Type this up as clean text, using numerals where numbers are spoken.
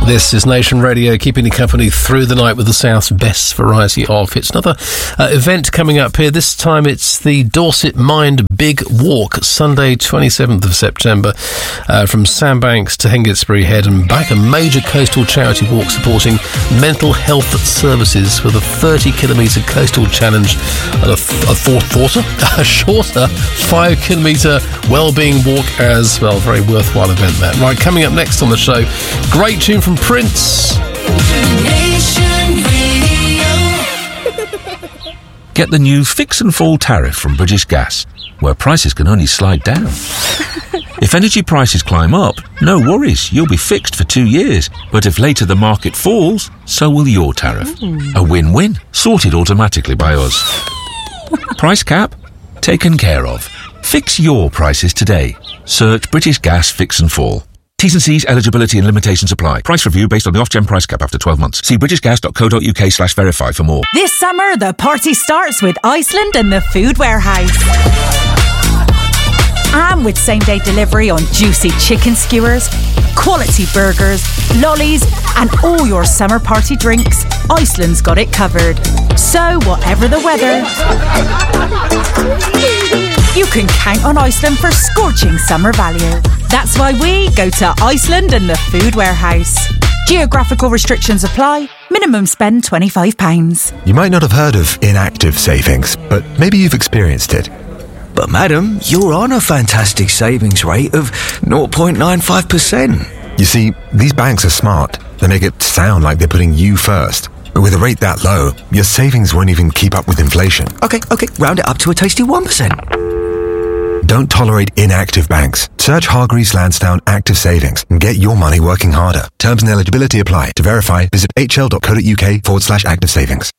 This is Nation Radio, keeping you company through the night with the South's best variety of hits. Another event coming up here. This time it's the Dorset Mind Big Walk, Sunday 27th of September, from Sandbanks to Hengistbury Head and back. A major coastal charity walk supporting mental health services with a 30-kilometre coastal challenge and a shorter 5-kilometre wellbeing walk as well. Very worthwhile event, that. Right, coming up next on the show, great tune from Prince. Get the new Fix and Fall tariff from British Gas, where prices can only slide down. If energy prices climb up, no worries, you'll be fixed for 2 years. But if later the market falls, so will your tariff. A win-win, sorted automatically by us. Price cap? Taken care of. Fix your prices today. Search British Gas Fix and Fall. T's and C's, eligibility and limitations apply. Price review based on the Ofgem price cap after 12 months. See britishgas.co.uk/verify for more. This summer, the party starts with Iceland and the Food Warehouse. And with same-day delivery on juicy chicken skewers, quality burgers, lollies and all your summer party drinks, Iceland's got it covered. So whatever the weather, you can count on Iceland for scorching summer value. That's why we go to Iceland and the Food Warehouse. Geographical restrictions apply. Minimum spend £25. You might not have heard of inactive savings, but maybe you've experienced it. But madam, you're on a fantastic savings rate of 0.95%. You see, these banks are smart. They make it sound like they're putting you first. But with a rate that low, your savings won't even keep up with inflation. Okay, round it up to a tasty 1%. Don't tolerate inactive banks. Search Hargreaves Lansdowne Active Savings and get your money working harder. Terms and eligibility apply. To verify, visit hl.co.uk/active savings.